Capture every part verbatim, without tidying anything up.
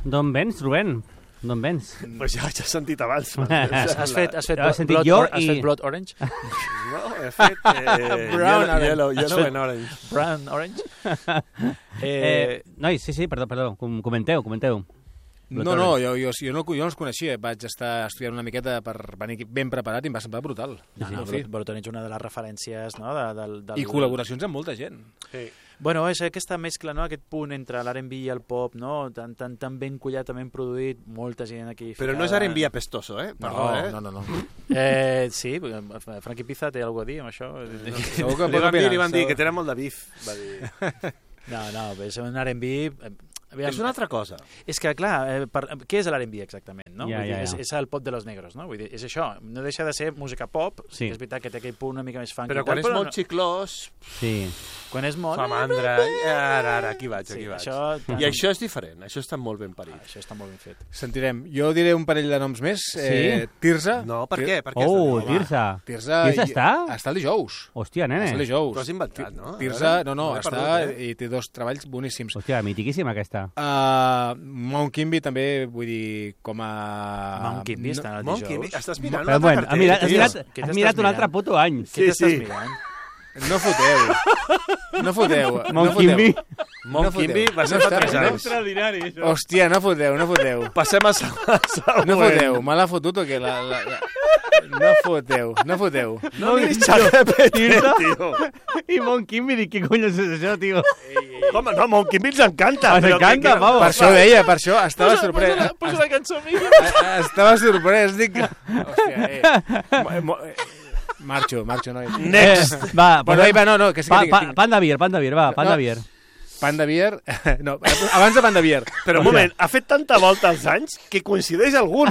D'on vens, Rubén? D'on vens? Pues ja, ja he sentit abans. Has fet, has fet, Has sentit blood, jo or, has i- fet Blood Orange? No, he fet eh, Brown yellow, orange. yellow, yellow and orange. Brown Orange? Eh, Eh, noi, sí, sí, perdó, perdó, com- comenteu, comenteu. No, no, jo, jo, jo, no, jo no els coneixia. Vaig estar estudiant una miqueta per venir ben preparat i em va semblar brutal. no, no, En fi. Blood, Blood Orange és una de les referències, no? De, del, del, I col·laboracions amb molta gent. Sí. Bueno, és aquesta mescla, no? Aquest punt entre l'R and B i el pop, no? Tan, tan, tan ben collat, tan ben produït, molta gent aquí Però no és R and B apestoso, eh? Perdó, No, eh? no, no, no. Eh, sí, Frankie Pizza té alguna cosa a dir amb això. Segur que Li pot van dir, opinar. li van dir Segur. que tenen molt de bif. Va dir. No, no, és un R and B... Aviam, És una altra cosa. És que, clar, eh, per, què és l'R and B exactament? No? Ja, Vull dir, ja, ja. És, és el pop de los negros, no? Vull dir, és això, no deixa de ser música pop, Sí. és veritat que té aquell punt una mica més funky. Però i quan tal, és molt no, xiclós, Sí. quan és molt... fa mandra. Ara, ara, aquí vaig, Sí, aquí vaig. això, I això és diferent, això està molt ben parit. això està molt ben fet. Sentirem. Jo diré un parell de noms més. Eh, Sí? Tirsa. No, per què? Per què Oh, està- Tirsa. Tirsa, Tirsa i- està? Està el dijous. Hòstia, Està el nene. dijous. T'ho has inventat, no? A Tirsa, veure, no, no, m'he està perdut, eh? i té dos treballs boníssims. Hòstia, mitiquíssima aquesta. Uh, Mount Kimby també, vull dir, com a... Mount Kimby està al Monkey, dijous. estàs mirant Però, un altre bueno, has cartell, mirat, has tio. mirat, Què has t'estàs mirat un mirant? altre puto any. Què Sí, t'estàs sí. mirant? No foteu. No foteu. no Mount foteu. Kimby. Mount No foteu. Kimby va ser No fa està, tres no? anys. Extraordinari, això. Hòstia, no foteu, no foteu. Passem a següent. No foteu, me l'ha fotut o què? La, la, la... No foteu, no foteu. No miris ChatGPT, Tirsa tio. i Mount Kimby, dic, què cony és això, tio? Home, no, Mount Kimby ens encanta. Ens però encanta, que- vamos. Per això ho deia, per això estava sorprès. Posa la cançó, Miguel. Estava sorprès, dic... Hòstia, eh. Mo- mo- eh. Marxo, marxo, noi. Next. Eh, va, Bueno, posem- va, no, no, que sí que pa, tinc- pa, tinc- Panda Beer, Panda Beer, va, Panda No. Beer. Pan de Beer... No, abans de Pan de Beer. Però un moment, ha fet tanta volta als anys que coincideix algun.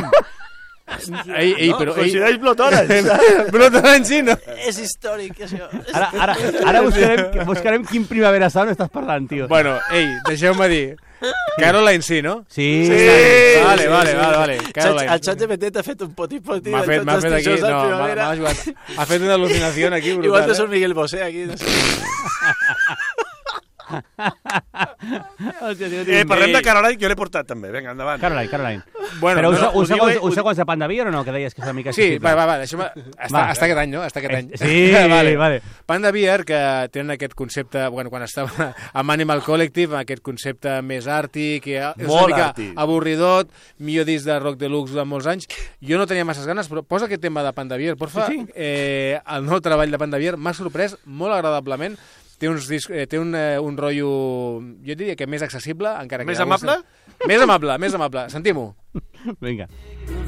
Ei, ei, no? però... Coincideix Blood Orange. Però tant sí, no? És històric, això. Ara, ara, ara buscarem, buscarem quin Primavera Sound estàs parlant, tio. Bueno, ei, deixeu-me dir. Caroline sí, no? Sí. Sí. Vale, sí, vale, sí. vale, vale. Caroline. El XatGPT t'ha fet un poti-poti M'ha de fet, tots m'ha els fet aquí, dijous de no, m'ha primavera. m'ha jugat. Ha fet una al·lucinació aquí brutal. Igual que eh? surt Miguel Bosé aquí. No sé. Hòstia, tio, Eh, tio. parlem de Caroline, que jo l'he portat també. Vinga, endavant. Caroline, Caroline. Bueno, Però no, us, no, us, ho us, diu us, ell, us ho- segons de Panda Beer o no? Que deies que és una mica Sí, accessible. va, va, va, deixa'm... Està, Va. està aquest any, no? Està aquest any. Eh, sí, vale. Panda Beer, que tenen aquest concepte, bueno, quan estava amb Animal Collective, aquest concepte més àrtic, i és Molt una mica àrtic. avorridot, millor disc de rock deluxe de molts anys. Jo no tenia masses ganes, però posa aquest tema de Panda Beer, porfa. Sí, sí. Eh, el nou treball de Panda Beer m'ha sorprès molt agradablement. Té, uns disc, eh, té un, eh, un rotllo, jo diria que més accessible, encara que... Més alguns- amable? Més amable, més amable. Sentim-ho. Vinga. Good